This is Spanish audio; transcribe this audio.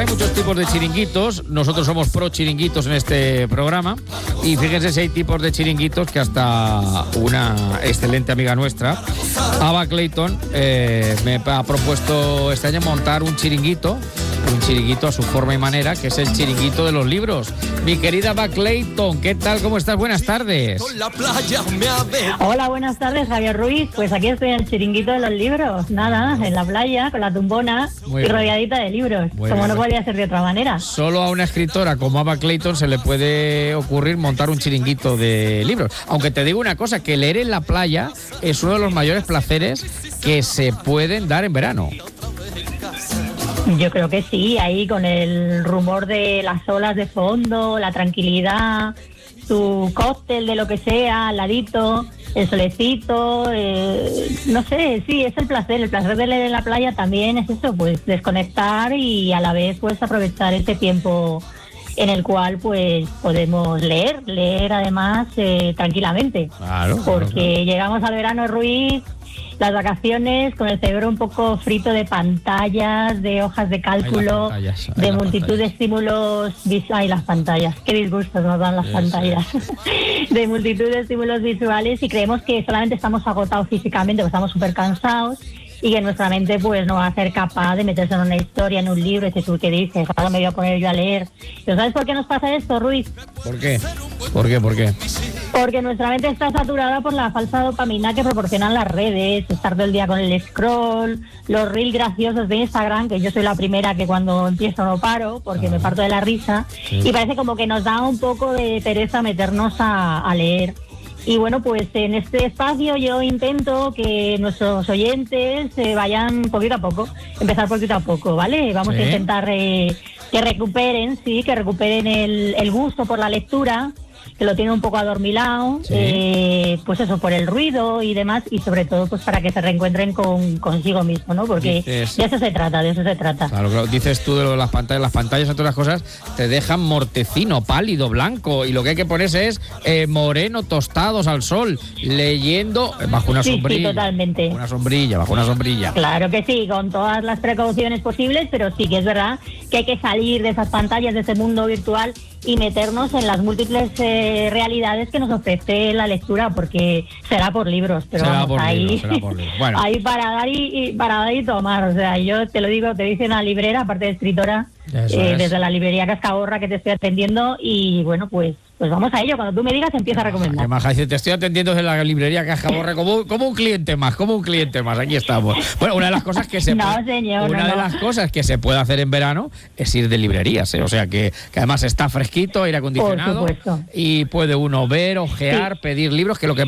hay muchos tipos de chiringuitos. Nosotros somos pro chiringuitos en este programa. Y fíjense si hay tipos de chiringuitos que hasta una excelente amiga nuestra, Ava Clayton, me ha propuesto este año montar un chiringuito a su forma y manera, que es el chiringuito de los libros. Mi querida Ava Clayton, ¿qué tal? ¿Cómo estás? Buenas tardes. Hola, buenas tardes, Javier Ruiz. Pues aquí estoy en el chiringuito de los libros. Nada, en la playa, con la tumbona y rodeadita de libros. Como no podía ser de otra manera. Solo a una escritora como Ava Clayton se le puede ocurrir montar un chiringuito de libros. Aunque te digo una cosa, que leer en la playa es uno de los mayores placeres que se pueden dar en verano. Yo creo que sí, ahí con el rumor de las olas de fondo, la tranquilidad, tu cóctel de lo que sea, al ladito, el solecito, no sé, sí, es el placer de leer en la playa también es eso, pues desconectar y a la vez pues aprovechar ese tiempo en el cual pues podemos leer además tranquilamente, porque llegamos al verano, Ruiz, las vacaciones con el cerebro un poco frito de pantallas, de hojas de cálculo, de multitud de estímulos visuales. Las pantallas, qué disgustos nos dan las pantallas. De multitud de estímulos visuales y creemos que solamente estamos agotados físicamente, porque estamos súper cansados y que nuestra mente pues no va a ser capaz de meterse en una historia, en un libro, y si tú qué dices, ahora me voy a poner yo a leer. ¿Pero sabes por qué nos pasa esto, Ruiz? ¿Por qué? Porque nuestra mente está saturada por la falsa dopamina que proporcionan las redes, estar todo el día con el scroll, los reels graciosos de Instagram, que yo soy la primera que cuando empiezo no paro, porque me parto de la risa, y parece como que nos da un poco de pereza meternos a leer. Y bueno, pues en este espacio yo intento que nuestros oyentes vayan poquito a poco, empezar poquito a poco, ¿vale? Vamos a intentar que recuperen el gusto por la lectura, que lo tiene un poco adormilado, pues eso, por el ruido y demás, y sobre todo pues para que se reencuentren consigo mismo, ¿no? Porque de eso se trata. Claro, dices tú de lo de las pantallas, entre otras cosas, te dejan mortecino, pálido, blanco, y lo que hay que ponerse es moreno, tostados al sol, leyendo bajo una sombrilla. Sí, totalmente. Bajo una sombrilla. Claro que sí, con todas las precauciones posibles, pero sí que es verdad que hay que salir de esas pantallas, de ese mundo virtual y meternos en las múltiples realidades que nos ofrece la lectura, porque será por libros, pero será vamos, por libros. Bueno. Ahí para dar y tomar, o sea, yo te lo digo, te dice una librera, aparte de escritora, desde la librería Cascaborra que te estoy atendiendo, y bueno, pues vamos a ello, cuando tú me digas empieza a recomendar. Te estoy atendiendo desde la librería Cascaborra como un cliente más, aquí estamos. Bueno, una de las cosas que se las cosas que se puede hacer en verano es ir de librerías, o sea que además está fresquito, aire acondicionado, y puede uno ver, ojear, pedir libros, que lo que